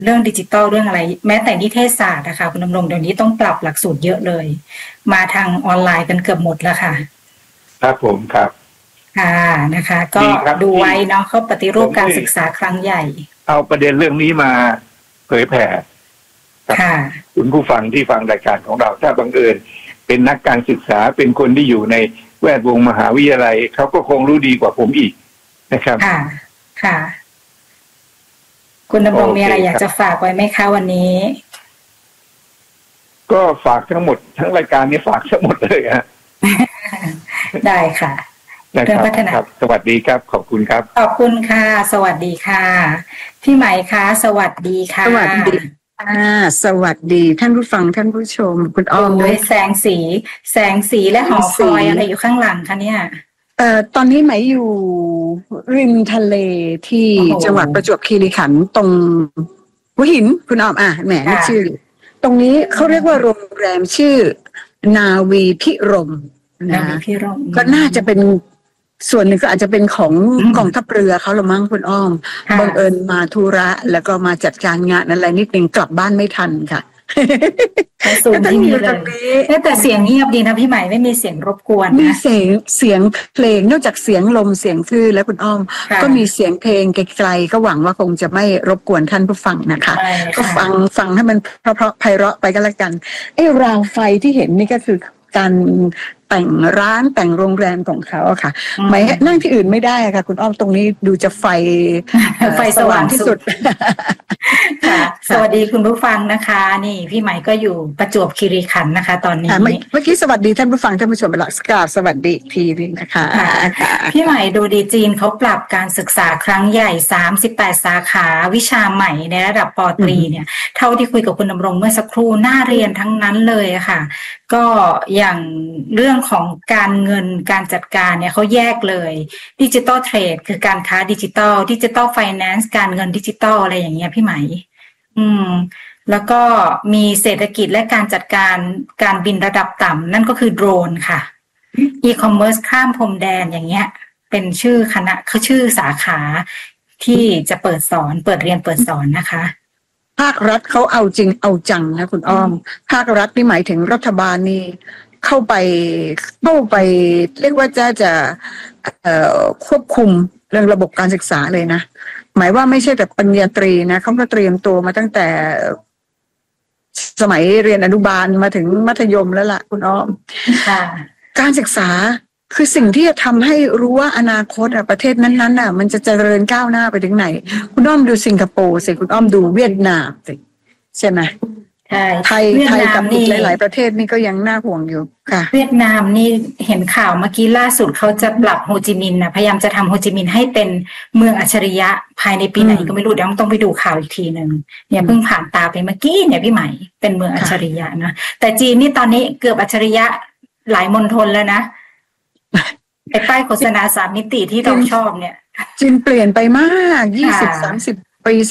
เรื่องดิจิตอลเรื่องอะไรแม้แต่นิเทศศาสตร์นะคะคุณดำรงเดี๋ยวนี้ต้องปรับหลักสูตรเยอะเลยมาทางออนไลน์กันเกือบหมดแล้วค่ะครับผมครับค่ะนะคะก็ดูไว้เนาะเขาปฏิรูปการศึกษาครั้งใหญ่เอาประเด็นเรื่องนี้มาเผยแผ่ค่ะคุณผู้ฟังที่ฟังรายการของเราถ้าบังเอิญเป็นนักการศึกษาเป็นคนที่อยู่ในแวดวงมหาวิทยาลัยเขาก็คงรู้ดีกว่าผมอีกนะครับค่ะคุณดำรงมีอะไรอยากจะฝากไว้ไหมคะวันนี้ก็ฝากทั้งหมดทั้งรายการนี้ฝากทั้งหมดเลยฮะได้ค่ะเรื่องพัฒนาสวัสดีครับขอบคุณครับขอบคุณค่ะสวัสดีค่ะพี่ไหมคะสวัสดีค่ะสวัสดีสวัสดีท่านผู้ฟังท่านผู้ชมคุณอ้อมด้วยแสงสีและหอคอยอะไรอยู่ข้างหลังคะเนี่ยตอนนี้ไหมอยู่ริมทะเลที่จังหวัดประจวบคีรีขันธ์ตรงหัวหินคุณอ้อมแหมนี่ชื่อตรงนี้เขาเรียกว่าโรงแรมชื่อนาวีพิรมนะก็น่าจะเป็นส่วนหนึ่งก็อาจจะเป็นของกองทัพเรือเขาละมั้งคุณอ้อมบังเอิญมาธุระแล้วก็มาจัดการงานอะไรนิดนึงกลับบ้านไม่ทันค่ะสูงที่มีเลยแต่เสียงเงียบดีนะพี่ใหม่ไม่มีเสียงรบกวนมีเสียงเพลงนอกจากเสียงลมเสียงคลื่นแล้วคุณอ้อมก็มีเสียงเพลงไกลๆก็หวังว่าคงจะไม่รบกวนท่านผู้ฟังนะคะก็ฟังให้มันเพราะไพเราะไปก็แล้วกันไอ้ราวไฟที่เห็นนี่ก็คือการแต่งร้านแต่งโรงแรมของเขาค่ะไม่นั่งที่อื่นไม่ได้ค่ะคุณอ้อมตรงนี้ดูจะไฟสว่างที่สุดค่ะสวัสดีคุณผู้ฟังนะคะนี่พี่ใหม่ก็อยู่ประจวบคีรีขันธ์นะคะตอนนี้เมื่อกี้สวัสดีท่านผู้ฟังท่านผู้ชมไปแล้วสวัสดีอีกทีนึงนะคะพี่ใหม่ดูดีจีนเขาปรับการศึกษาครั้งใหญ่38สาขาวิชาใหม่ในระดับป.ตรีเนี่ยเท่าที่คุยกับคุณดำรงเมื่อสักครู่น่าเรียนทั้งนั้นเลยค่ะก็อย่างเรื่องของการเงินการจัดการเนี่ยเขาแยกเลยดิจิตอลเทรดคือการค้าดิจิตอลไฟแนนซ์การเงินดิจิตอลอะไรอย่างเงี้ยพี่ไหมแล้วก็มีเศรษฐกิจและการจัดการการบินระดับต่ำนั่นก็คือโดรนค่ะอีคอมเมิร์ซข้ามพรมแดนอย่างเงี้ยเป็นชื่อคณะเขาชื่อสาขาที่จะเปิดเรียนเปิดสอนนะคะภาครัฐเขาเอาจริงเอาจังนะคุณอ้อมภาครัฐนี่หมายถึงรัฐบาลนี่เข้าไปเรียกว่าจะควบคุมเรื่องระบบการศึกษาเลยนะหมายว่าไม่ใช่แต่ปริญญาตรีนะเขาก็เตรียมตัวมาตั้งแต่สมัยเรียนอนุบาลมาถึงมัธยมแล้วล่ะคุณอ้อมการศึกษาคือสิ่งที่จะทำให้รู้ว่าอนาคตประเทศนั้นๆมันจะเจริญก้าวหน้าไปถึงไหนคุณอ้อมดูสิงคโปร์สิคุณอ้อมดูเวียดนามสิใช่ไหมไทยกับอีกหลายๆประเทศนี่ก็ยังน่าห่วงอยู่ค่ะเวียดนามนี่เห็นข่าวเมื่อกี้ล่าสุดเขาจะปรับโฮจิมินห์นะพยายามจะทำโฮจิมินห์ให้เป็นเมืองอัจฉริยะภายในปีไหนก็ไม่รู้เดี๋ยวต้องไปดูข่าวอีกทีนึงเนี่ยเพิ่งผ่านตาไปเมื่อกี้เนี่ยพี่ใหม่เป็นเมืองอัจฉริยะนะแต่จีนนี่ตอนนี้เกือบอัจฉริยะหลายมณฑลแล้วนะไอ้ป้ายโฆษณา3 มิติที่เราชอบเนี่ยจีนเปลี่ยนไปมาก20-30 ปี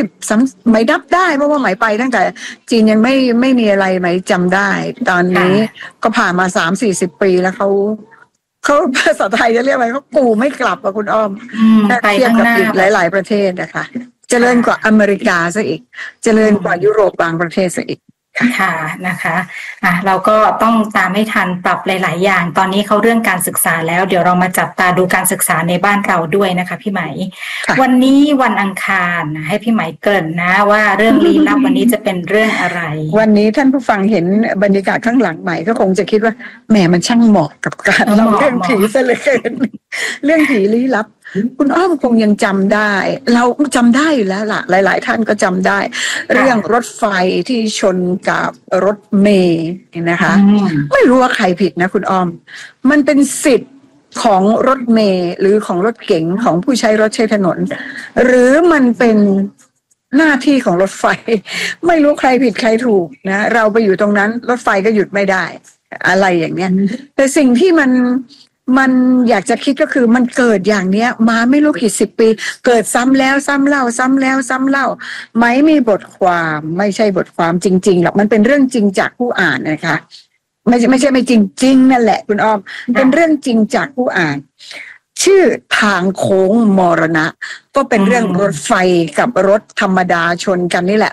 30ไหมนับได้เพราะว่าไหมไปตั้งแต่จีนยังไม่มีอะไรไหมจำได้ตอนนี้ก็ผ่านมา30-40 ปีแล้วเขาภาษาไทยจะเรียกอะไรเขากูไม่กลับอ่ะคุณอ้อมเทียบกับอีกหลายๆประเทศนะคะเจริญกว่าอเมริกาซะอีกเจริญกว่ายุโรปบางประเทศซะอีกค่ะนะคะเราก็ต้องตามให้ทันปรับหลายๆอย่างตอนนี้เขาเรื่องการศึกษาแล้วเดี๋ยวเรามาจับตาดูการศึกษาในบ้านเราด้วยนะคะพี่ไหมวันนี้วันอังคารให้พี่ไหมเกริ่นนะว่าเรื่องลี้ลับวันนี้จะเป็นเรื่องอะไรวันนี้ท่านผู้ฟังเห็นบรรยากาศข้างหลังใหม่ก็คงจะคิดว่าแหมมันช่างเหมาะกับการเล่าเรื่องผีซะเหลือเกินเรื่องผีลี้ลับคุณอ้อมคงยังจำได้เราจำได้อยู่แล้วล่ะหลายๆท่านก็จำได้เรื่องรถไฟที่ชนกับรถเมล์นะคะไม่รู้ว่าใครผิดนะคุณอ้อมมันเป็นสิทธิ์ของรถเมล์หรือของรถเก๋งของผู้ใช้รถใช้ถนนหรือมันเป็นหน้าที่ของรถไฟไม่รู้ใครผิดใครถูกนะเราไปอยู่ตรงนั้นรถไฟก็หยุดไม่ได้อะไรอย่างเนี้ยแต่สิ่งที่มันอยากจะคิดก็คือมันเกิดอย่างเนี้ยมาไม่รู้กี่10 ปีเกิดซ้ำแล้วซ้ำเล่าซ้ำแล้วซ้ำเล่าไม่มีบทความไม่ใช่บทความจริงๆหรอกมันเป็นเรื่องจริงจากผู้อ่านนะคะไม่ใช่ไม่จริงนั่นแหละคุณอ้อมเป็นเรื่องจริงจากผู้อ่านชื่อทางโค้งมรณะก็เป็นเรื่องรถไฟกับรถธรรมดาชนกันนี่แหละ